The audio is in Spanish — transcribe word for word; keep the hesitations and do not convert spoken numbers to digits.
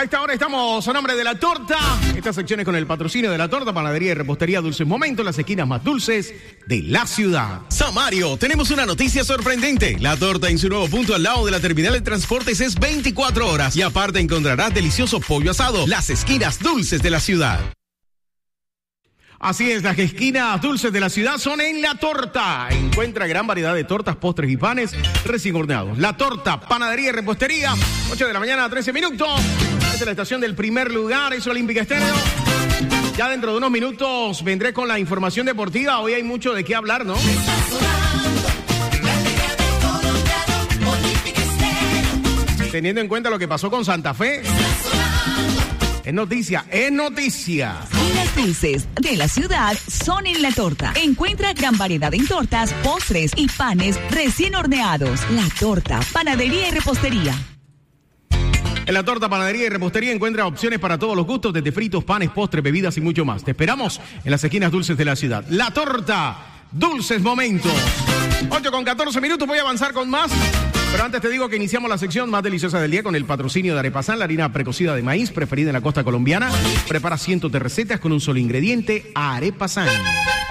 A esta hora estamos a nombre de La Torta. Esta sección es con el patrocinio de La Torta, panadería y repostería Dulces Momentos, las esquinas más dulces de la ciudad. Samario, tenemos una noticia sorprendente. La Torta en su nuevo punto al lado de la terminal de transportes es veinticuatro horas. Y aparte encontrarás delicioso pollo asado, las esquinas dulces de la ciudad. Así es, las esquinas dulces de la ciudad son en La Torta. Encuentra gran variedad de tortas, postres y panes recién horneados. La Torta, panadería y repostería, ocho de la mañana a trece minutos. Esta es la estación del primer lugar, es Olímpica Estéreo. Ya dentro de unos minutos vendré con la información deportiva. Hoy hay mucho de qué hablar, ¿no? Teniendo en cuenta lo que pasó con Santa Fe. Es noticia, es noticia. Las dulces de la ciudad son en La Torta. Encuentra gran variedad en tortas, postres y panes recién horneados. La Torta, panadería y repostería. En La Torta, panadería y repostería encuentra opciones para todos los gustos, desde fritos, panes, postres, bebidas y mucho más. Te esperamos en las esquinas dulces de la ciudad. La Torta, dulces momentos. ocho con catorce minutos, voy a avanzar con más. Pero antes te digo que iniciamos la sección más deliciosa del día con el patrocinio de Arepasan, la harina precocida de maíz preferida en la costa colombiana. Prepara cientos de recetas con un solo ingrediente, Arepasan.